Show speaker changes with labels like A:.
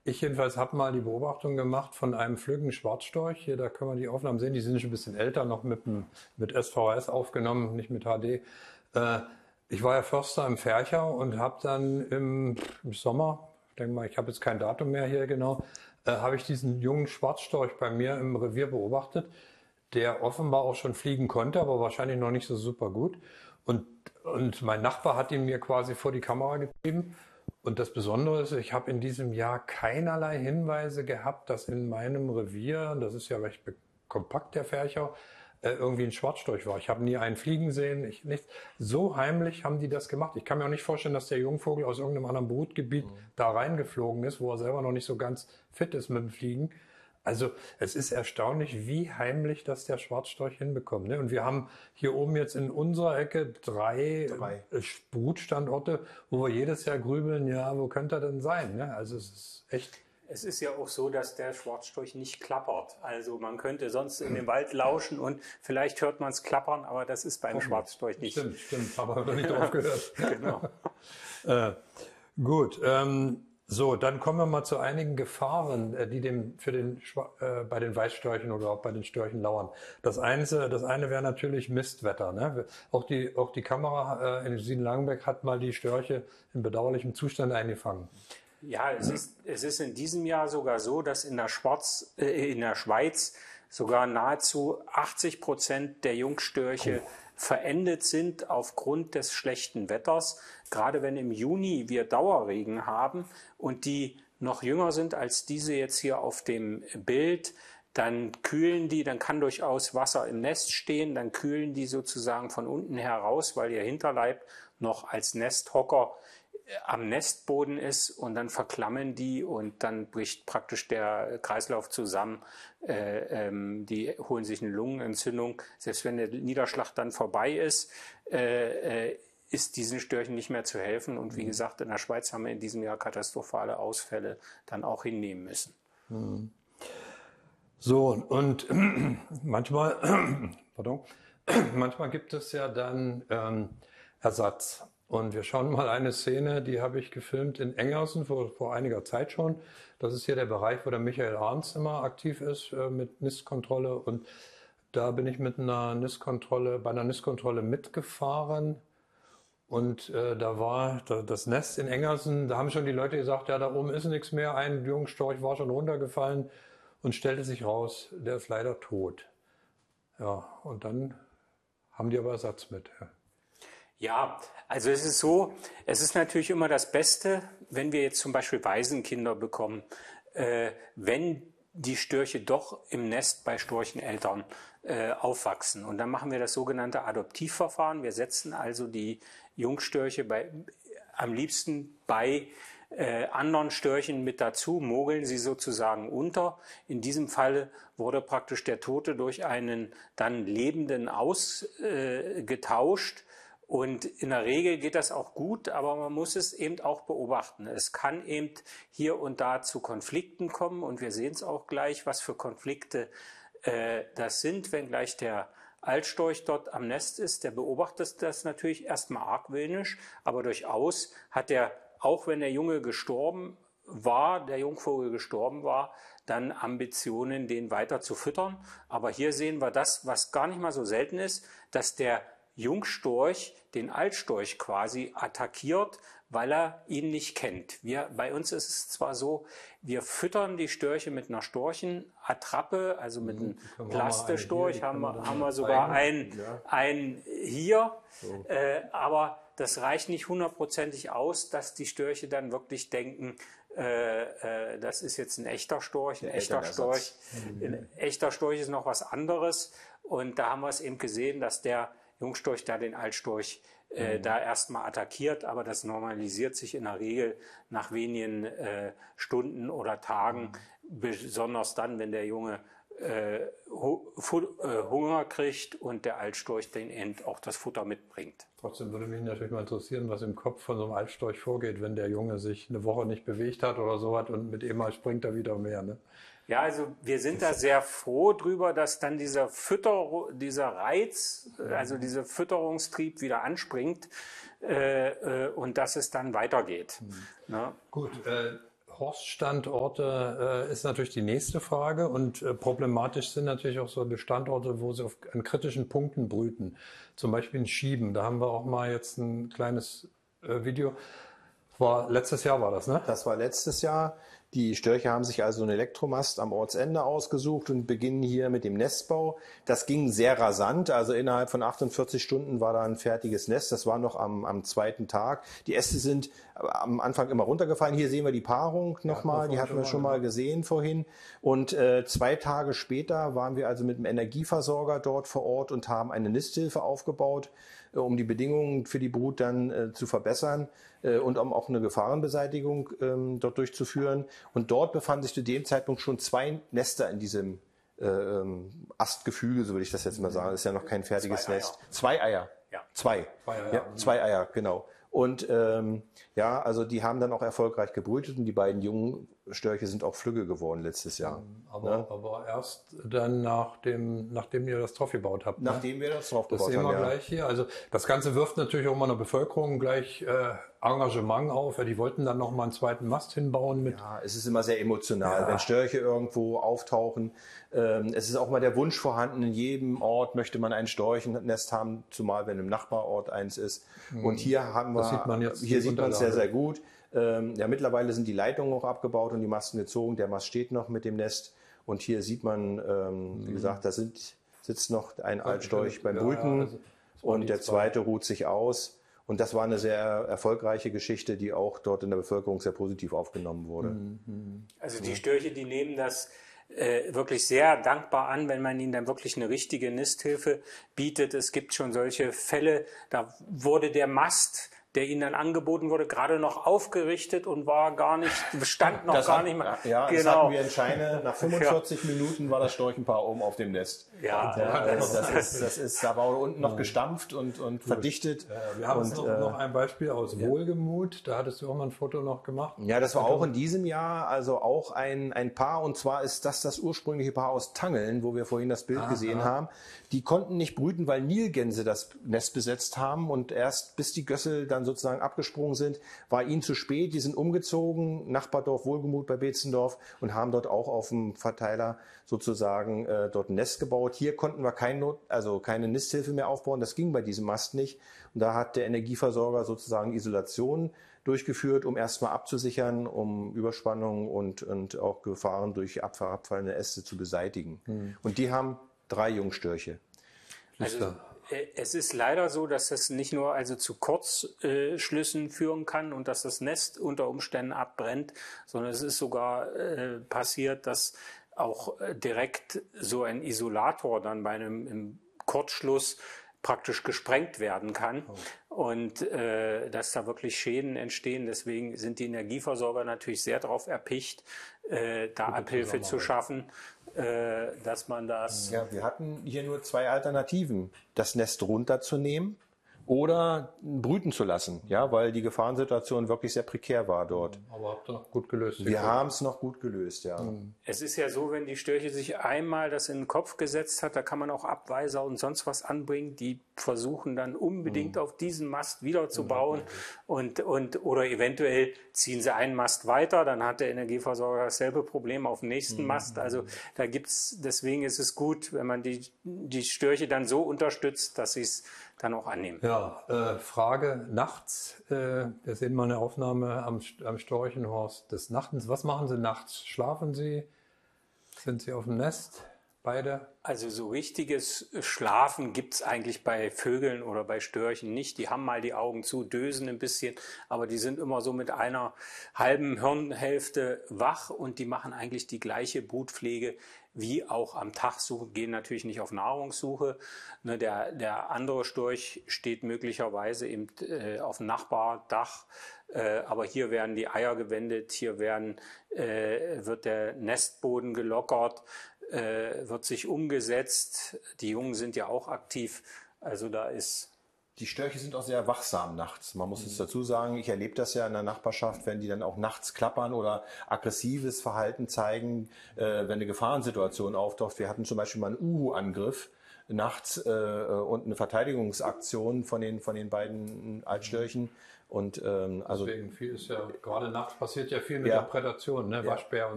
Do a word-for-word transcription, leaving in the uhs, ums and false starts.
A: ich jedenfalls habe mal die Beobachtung gemacht von einem flüggen Schwarzstorch. Hier, da können wir die Aufnahmen sehen. Die sind schon ein bisschen älter, noch mit, mit S V S aufgenommen, nicht mit H D. Äh, ich war ja Förster im Ferchau und habe dann im, im Sommer, ich denke mal, ich habe jetzt kein Datum mehr hier genau, äh, habe ich diesen jungen Schwarzstorch bei mir im Revier beobachtet, der offenbar auch schon fliegen konnte, aber wahrscheinlich noch nicht so super gut. Und, und mein Nachbar hat ihn mir quasi vor die Kamera getrieben. Und das Besondere ist, ich habe in diesem Jahr keinerlei Hinweise gehabt, dass in meinem Revier, das ist ja recht kompakt, der Ferchau, äh, irgendwie ein Schwarzstorch war. Ich habe nie einen fliegen sehen, ich, nichts. So heimlich haben die das gemacht. Ich kann mir auch nicht vorstellen, dass der Jungvogel aus irgendeinem anderen Brutgebiet mhm. da reingeflogen ist, wo er selber noch nicht so ganz fit ist mit dem Fliegen. Also es ist erstaunlich, wie heimlich das der Schwarzstorch hinbekommt. Ne? Und wir haben hier oben jetzt in unserer Ecke drei, drei. Brutstandorte, wo wir jedes Jahr grübeln, ja, wo könnte er denn sein? Ne? Also es ist echt...
B: Es ist ja auch so, dass der Schwarzstorch nicht klappert. Also man könnte sonst in den Wald lauschen und vielleicht hört man es klappern, aber das ist beim oh, Schwarzstorch nicht.
A: Stimmt, stimmt, aber noch nicht drauf gehört.
B: Genau.
A: äh, gut, ähm, so, dann kommen wir mal zu einigen Gefahren, die dem für den äh, bei den Weißstörchen oder auch bei den Störchen lauern. Das eine, das eine wäre natürlich Mistwetter. Ne? Auch die auch die Kamera äh, in Sieden-Langenbeck hat mal die Störche in bedauerlichem Zustand eingefangen.
B: Ja, es ist es ist in diesem Jahr sogar so, dass in der Schwarz äh, in der Schweiz sogar nahezu achtzig Prozent der Jungstörche oh. verendet sind aufgrund des schlechten Wetters. Gerade wenn im Juni wir Dauerregen haben und die noch jünger sind als diese jetzt hier auf dem Bild, dann kühlen die, dann kann durchaus Wasser im Nest stehen, dann kühlen die sozusagen von unten heraus, weil ihr Hinterleib noch als Nesthocker am Nestboden ist und dann verklammen die und dann bricht praktisch der Kreislauf zusammen. Äh, ähm, die holen sich eine Lungenentzündung. Selbst wenn der Niederschlag dann vorbei ist, äh, äh, ist diesen Störchen nicht mehr zu helfen. Und wie mhm. gesagt, in der Schweiz haben wir in diesem Jahr katastrophale Ausfälle dann auch hinnehmen müssen.
A: Mhm. So, und manchmal, pardon, manchmal gibt es ja dann ähm, Ersatz. Und wir schauen mal eine Szene, die habe ich gefilmt in Engersen vor, vor einiger Zeit schon. Das ist hier der Bereich, wo der Michael Arns immer aktiv ist äh, mit Nistkontrolle. Und da bin ich mit einer Nistkontrolle, bei einer Nistkontrolle mitgefahren. Und äh, da war da, das Nest in Engersen, da haben schon die Leute gesagt, ja, da oben ist nichts mehr. Ein Jungstorch war schon runtergefallen und stellte sich raus, der ist leider tot. Ja, und dann haben die aber Ersatz mit. Ja.
B: Ja, also es ist so, es ist natürlich immer das Beste, wenn wir jetzt zum Beispiel Waisenkinder bekommen, äh, wenn die Störche doch im Nest bei Storcheneltern äh, aufwachsen. Und dann machen wir das sogenannte Adoptivverfahren. Wir setzen also die Jungstörche bei, am liebsten bei äh, anderen Störchen mit dazu, mogeln sie sozusagen unter. In diesem Fall wurde praktisch der Tote durch einen dann Lebenden ausgetauscht. Äh, Und in der Regel geht das auch gut, aber man muss es eben auch beobachten. Es kann eben hier und da zu Konflikten kommen und wir sehen es auch gleich, was für Konflikte äh, das sind, wenn gleich der Altstorch dort am Nest ist. Der beobachtet das natürlich erstmal argwöhnisch, aber durchaus hat er, auch wenn der Junge gestorben war, der Jungvogel gestorben war, dann Ambitionen, den weiter zu füttern. Aber hier sehen wir das, was gar nicht mal so selten ist, dass der Jungstorch den Altstorch quasi attackiert, weil er ihn nicht kennt. Wir, bei uns ist es zwar so, wir füttern die Störche mit einer Storchenattrappe, also mit einem Plastestorch, haben wir, haben wir sogar einen, ja. einen hier, so. äh, aber das reicht nicht hundertprozentig aus, dass die Störche dann wirklich denken, äh, äh, das ist jetzt ein echter Storch, ein, ein echter Storch. Mhm. Ein echter Storch ist noch was anderes und da haben wir es eben gesehen, dass der Jungstorch da den Altstorch äh, mhm. da erstmal attackiert, aber das normalisiert sich in der Regel nach wenigen äh, Stunden oder Tagen, mhm. besonders dann, wenn der Junge äh, hu äh, Hunger kriegt und der Altstorch den eben auch das Futter mitbringt.
A: Trotzdem würde mich natürlich mal interessieren, was im Kopf von so einem Altstorch vorgeht, wenn der Junge sich eine Woche nicht bewegt hat oder so hat und mit ihm mal springt er wieder mehr, ne?
B: Ja, also wir sind da sehr froh drüber, dass dann dieser Fütter, dieser Reiz, also dieser Fütterungstrieb wieder anspringt äh, äh, und dass es dann weitergeht.
A: Mhm. Ne? Gut, äh, Horststandorte äh, ist natürlich die nächste Frage und äh, problematisch sind natürlich auch so Standorte, wo sie auf, an kritischen Punkten brüten. Zum Beispiel in Schieben. Da haben wir auch mal jetzt ein kleines äh, Video. War letztes Jahr war das, ne?
C: Das war letztes Jahr. Die Störche haben sich also einen Elektromast am Ortsende ausgesucht und beginnen hier mit dem Nestbau. Das ging sehr rasant, also innerhalb von achtundvierzig Stunden war da ein fertiges Nest. Das war noch am, am zweiten Tag. Die Äste sind am Anfang immer runtergefallen. Hier sehen wir die Paarung nochmal, ja, die hatten wir schon mal gesehen vorhin. Und äh, zwei Tage später waren wir also mit dem Energieversorger dort vor Ort und haben eine Nisthilfe aufgebaut, äh, um die Bedingungen für die Brut dann äh, zu verbessern und um auch eine Gefahrenbeseitigung ähm, dort durchzuführen. Und dort befanden sich zu dem Zeitpunkt schon zwei Nester in diesem äh, Astgefüge, so würde ich das jetzt mal sagen. Das ist ja noch kein fertiges
B: Zwei
C: Nest. Zwei Eier.
B: Ja.
C: Zwei.
A: Zwei Eier.
C: Ja, zwei Eier, genau. Und ähm, ja, also die haben dann auch erfolgreich gebrütet und die beiden jungen Störche sind auch flügge geworden letztes Jahr.
A: Aber,
C: ne?
A: aber erst dann nach dem, nachdem ihr das drauf gebaut habt. Ne?
C: Nachdem wir das drauf
A: Das
C: gebaut
A: sehen wir
C: haben, ja.
A: gleich hier. Also das Ganze wirft natürlich auch mal der Bevölkerung gleich äh, Engagement auf. Ja, die wollten dann noch mal einen zweiten Mast hinbauen mit.
C: Ja, es ist immer sehr emotional,
A: Ja.
C: wenn Störche irgendwo auftauchen. Ähm, es ist auch mal der Wunsch vorhanden, in jedem Ort möchte man ein Storchennest haben, zumal wenn im Nachbarort eins ist. Und hier haben wir,
A: Das sieht man jetzt
C: hier
A: die
C: sieht man es sehr,
A: Unterlage.
C: sehr gut. Ähm, ja, mittlerweile sind die Leitungen auch abgebaut und die Masten gezogen. Der Mast steht noch mit dem Nest. Und hier sieht man, ähm, wie gesagt, da sind, sitzt noch ein Altstorch beim
A: Ja,
C: Brüten
A: also, das waren
C: und
A: die
C: der
A: zwei.
C: zweite ruht sich aus. Und das war eine sehr erfolgreiche Geschichte, die auch dort in der Bevölkerung sehr positiv aufgenommen wurde.
B: Also die Störche, die nehmen das äh, wirklich sehr dankbar an, wenn man ihnen dann wirklich eine richtige Nisthilfe bietet. Es gibt schon solche Fälle, da wurde der Mast, der ihnen dann angeboten wurde, gerade noch aufgerichtet und war gar nicht, stand noch
C: Das
B: gar
C: hat-
B: nicht mal.
C: Ja, das
B: genau.
C: hatten wir in Scheine. Nach fünfundvierzig Minuten war das Storchenpaar oben auf dem Nest.
B: Ja,
C: Ja, das, das, ist, das ist, da war unten noch gestampft und, und verdichtet.
A: Wir haben
C: und,
A: jetzt noch,
C: äh,
A: noch ein Beispiel aus Wohlgemut. Da hattest du auch mal ein Foto noch gemacht.
C: Ja, das war auch in diesem Jahr, also auch ein, ein Paar, und zwar ist das das ursprüngliche Paar aus Tangeln, wo wir vorhin das Bild
A: Aha.
C: gesehen haben. Die konnten nicht brüten, weil Nilgänse das Nest besetzt haben, und erst bis die Gössel dann sozusagen abgesprungen sind, war ihnen zu spät. Die sind umgezogen, Nachbardorf Wohlgemut bei Beetzendorf, und haben dort auch auf dem Verteiler sozusagen äh, dort ein Nest gebaut. Hier konnten wir kein Not, also keine Nisthilfe mehr aufbauen, das ging bei diesem Mast nicht. Und da hat der Energieversorger sozusagen Isolation durchgeführt, um erstmal abzusichern, um Überspannungen und, und auch Gefahren durch abfa- abfallende Äste zu beseitigen. Und die haben drei Jungstörche.
B: Also äh, es ist leider so, dass das nicht nur also zu Kurzschlüssen führen kann und dass das Nest unter Umständen abbrennt, sondern es ist sogar äh, passiert, dass auch äh, direkt so ein Isolator dann bei einem im Kurzschluss praktisch gesprengt werden kann und äh, dass da wirklich Schäden entstehen. Deswegen sind die Energieversorger natürlich sehr darauf erpicht, äh, da Abhilfe zu schaffen, äh, dass man das...
C: Ja, wir hatten hier nur zwei Alternativen. Das Nest runterzunehmen oder brüten zu lassen, ja, weil die Gefahrensituation wirklich sehr prekär war dort.
A: Aber habt ihr noch gut gelöst.
C: Wir haben es noch gut gelöst, ja.
B: Es ist ja so, wenn die Störche sich einmal das in den Kopf gesetzt hat, da kann man auch Abweiser und sonst was anbringen, die versuchen dann unbedingt auf diesen Mast wieder zu bauen und, und, oder eventuell ziehen sie einen Mast weiter, dann hat der Energieversorger dasselbe Problem auf dem nächsten Mast. Also da gibt's, deswegen ist es gut, wenn man die, die Störche dann so unterstützt, dass sie es dann auch annehmen.
A: Ja, äh, Frage nachts. Äh, wir sehen mal eine Aufnahme am, am Storchenhorst des Nachtens. Was machen Sie nachts? Schlafen Sie? Sind Sie auf dem Nest? Beide?
B: Also so richtiges Schlafen gibt's eigentlich bei Vögeln oder bei Störchen nicht. Die haben mal die Augen zu, dösen ein bisschen, aber die sind immer so mit einer halben Hirnhälfte wach und die machen eigentlich die gleiche Brutpflege wie auch am Tag, suchen, gehen natürlich nicht auf Nahrungssuche. Ne, der, der andere Storch steht möglicherweise eben äh, auf dem Nachbardach, äh, aber hier werden die Eier gewendet, hier werden, äh, wird der Nestboden gelockert, äh, wird sich umgesetzt. Die Jungen sind ja auch aktiv, also da ist...
C: Die Störche sind auch sehr wachsam nachts. Man muss es dazu sagen, ich erlebe das ja in der Nachbarschaft, wenn die dann auch nachts klappern oder aggressives Verhalten zeigen, äh, wenn eine Gefahrensituation auftaucht. Wir hatten zum Beispiel mal einen Uhu-Angriff nachts äh, und eine Verteidigungsaktion von den, von den beiden Altstörchen. Und ähm, also
A: deswegen viel ist ja, gerade nachts passiert ja viel mit
C: Ja.
A: der Prädation, ne?
C: Ja.
A: Waschbär und